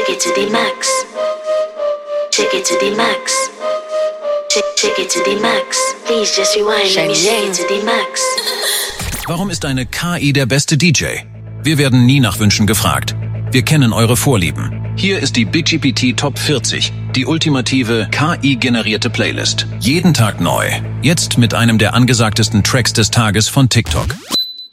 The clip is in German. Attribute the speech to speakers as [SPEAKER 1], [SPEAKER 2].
[SPEAKER 1] it to the max. Shake it to the max. Shake it to the max. Please just rewind. Let me shake it to the max.
[SPEAKER 2] Warum ist eine KI der beste DJ? Wir werden nie nach Wünschen gefragt. Wir kennen eure Vorlieben. Hier ist die BigGPT Top 40, die ultimative KI-generierte Playlist. Jeden Tag neu. Jetzt mit einem der angesagtesten Tracks des Tages von TikTok.